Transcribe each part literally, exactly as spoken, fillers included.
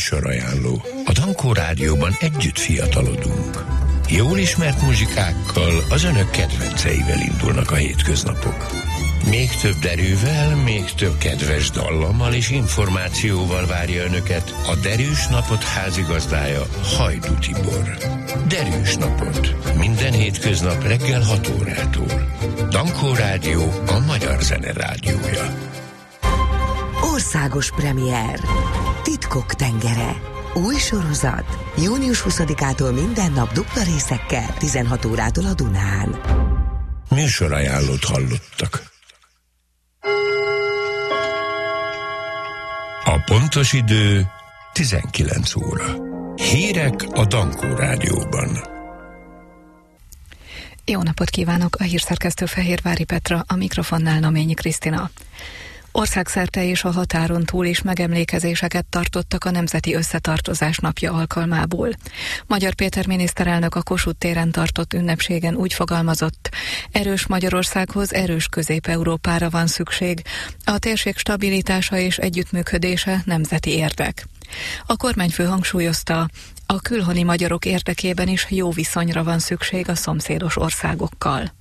Műsorajánló. A Dankó Rádióban együtt fiatalodunk. Jól ismert muzsikákkal, az önök kedvenceivel indulnak a hétköznapok. Még több derűvel, még több kedves dallammal és információval várja önöket a Derűs Napot házigazdája, Hajdú Tibor. Derűs Napot. Minden hétköznap reggel hat órától. Dankó Rádió, a magyar zene rádiója. Országos premier. Titkok tengere. Új sorozat. június huszadikától minden nap dupla részekkel, tizenhat órától a Dunán. Műsorajánlót hallottak. A pontos idő tizenkilenc óra. Hírek a Dankó Rádióban. Jó napot kívánok, a hírszerkesztő Fehérvári Petra, a mikrofonnál Noményi Krisztina. Országszerte és a határon túl is megemlékezéseket tartottak a Nemzeti Összetartozás napja alkalmából. Magyar Péter miniszterelnök a Kossuth téren tartott ünnepségen úgy fogalmazott: erős Magyarországhoz erős Közép-Európára van szükség. A térség stabilitása és együttműködése nemzeti érdek. A kormányfő hangsúlyozta, a külhoni magyarok érdekében is jó viszonyra van szükség a szomszédos országokkal.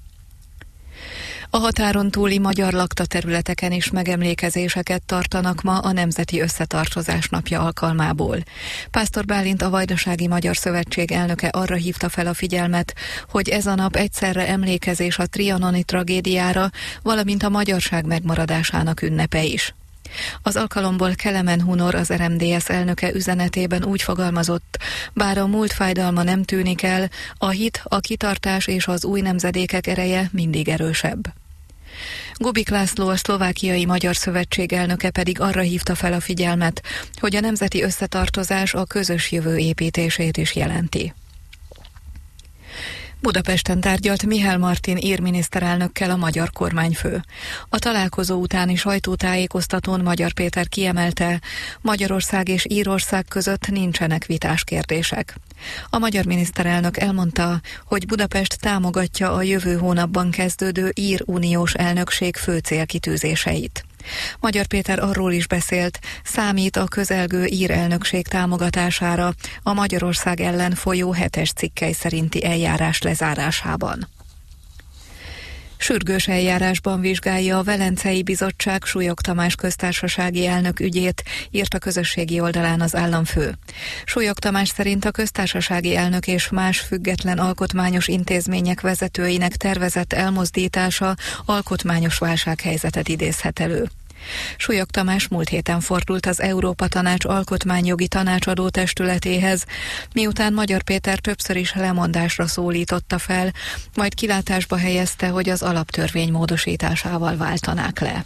A határon túli magyar lakta területeken is megemlékezéseket tartanak ma a Nemzeti Összetartozás napja alkalmából. Pásztor Bálint, a Vajdasági Magyar Szövetség elnöke arra hívta fel a figyelmet, hogy ez a nap egyszerre emlékezés a trianoni tragédiára, valamint a magyarság megmaradásának ünnepe is. Az alkalomból Kelemen Hunor, az er em dé es elnöke üzenetében úgy fogalmazott: bár a múlt fájdalma nem tűnik el, a hit, a kitartás és az új nemzedékek ereje mindig erősebb. Gubik László, a Szlovákiai Magyar Szövetség elnöke pedig arra hívta fel a figyelmet, hogy a nemzeti összetartozás a közös jövő építését is jelenti. Budapesten tárgyalt Mihály Martin ír miniszterelnökkel a magyar kormányfő. A találkozó utáni sajtótájékoztatón Magyar Péter kiemelte, Magyarország és Írország között nincsenek vitás kérdések. A magyar miniszterelnök elmondta, hogy Budapest támogatja a jövő hónapban kezdődő ír uniós elnökség fő célkitűzéseit. Magyar Péter arról is beszélt, számít a közelgő ír elnökség támogatására a Magyarország ellen folyó hetes cikkely szerinti eljárás lezárásában. Sürgős eljárásban vizsgálja a Velencei Bizottság Súlyog Tamás köztársasági elnök ügyét, írt a közösségi oldalán az államfő. Súlyog Tamás szerint a köztársasági elnök és más független alkotmányos intézmények vezetőinek tervezett elmozdítása alkotmányos válsághelyzetet idézhet elő. Súlyog Tamás múlt héten fordult az Európa Tanács alkotmányjogi tanácsadó testületéhez, miután Magyar Péter többször is lemondásra szólította fel, majd kilátásba helyezte, hogy az alaptörvény módosításával váltanák le.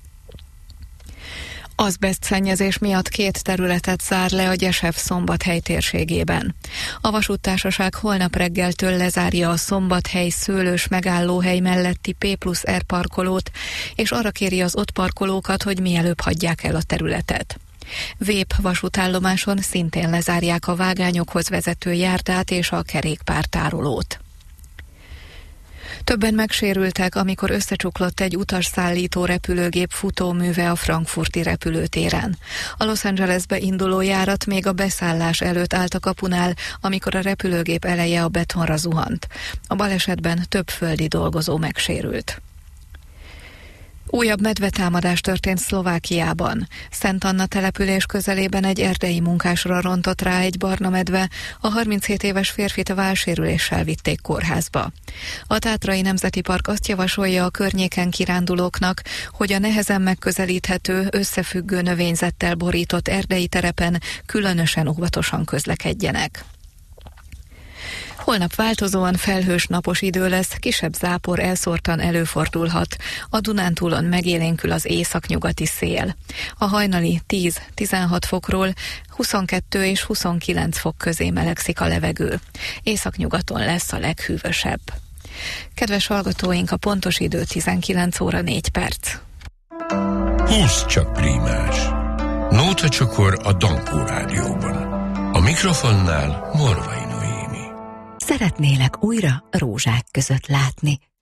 Azbesztszennyezés miatt két területet zár le a Gyesef-Szombathely térségében. A vasúttársaság holnap reggeltől lezárja a Szombathely szőlős megállóhely melletti P plusz R parkolót, és arra kéri az ott parkolókat, hogy mielőbb hagyják el a területet. Vép vasútállomáson szintén lezárják a vágányokhoz vezető járdát és a kerékpártárolót. Többen megsérültek, amikor összecsuklott egy utasszállító repülőgép futóműve a frankfurti repülőtéren. A Los Angelesbe induló járat még a beszállás előtt állt a kapunál, amikor a repülőgép eleje a betonra zuhant. A balesetben több földi dolgozó megsérült. Újabb medvetámadás történt Szlovákiában. Szent Anna település közelében egy erdei munkásra rontott rá egy barna medve, a harminchét éves férfit válsérüléssel vitték kórházba. A Tátrai Nemzeti Park azt javasolja a környéken kirándulóknak, hogy a nehezen megközelíthető, összefüggő növényzettel borított erdei terepen különösen óvatosan közlekedjenek. Holnap változóan felhős napos idő lesz, kisebb zápor elszórtan előfordulhat. A Dunántúlon megélénkül az északnyugati szél. A hajnali tíz-tizenhat fokról huszonkettő és huszonkilenc fok közé melegszik a levegő. Északnyugaton lesz a leghűvösebb. Kedves hallgatóink, a pontos idő tizenkilenc óra négy perc. Húsz csak prímás. Nóta csokor a Dankó Rádióban. A mikrofonnál Morvai Noémi. Szeretnélek újra rózsák között látni,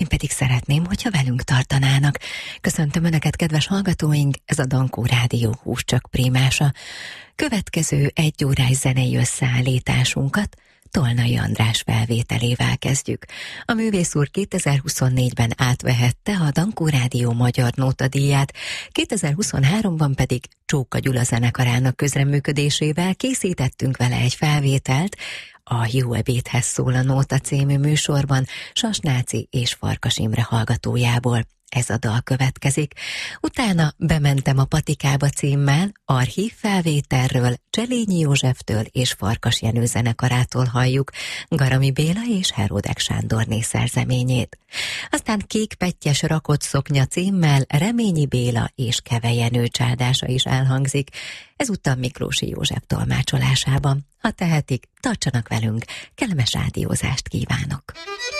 én pedig szeretném, hogyha velünk tartanának. Köszöntöm Önöket, kedves hallgatóink, ez a Dankó Rádió Hús Csak Prímása. Következő egy órás zenei összeállításunkat Tolnai András felvételével kezdjük. A művész úr kétezer-huszonnégyben átvehette a Dankó Rádió magyar nótadíját, kétezer-huszonháromban pedig Csóka Gyula zenekarának közreműködésével készítettünk vele egy felvételt, a Jó ebédhez szól a nóta című műsorban Sasnáci és Farkas Imre hallgatójából. Ez a dal következik. Utána Bementem a patikába címmel archív felvételről Cselényi Józseftől és Farkas Jenő zenekarától halljuk Garami Béla és Heródek Sándorné szerzeményét. Aztán Kék pettyes rakott szoknya címmel Reményi Béla és Keve Jenő csádása is elhangzik, ezúttal Miklósi József tolmácsolásában. Ha tehetik, tartsanak velünk, kellemes rádiózást kívánok!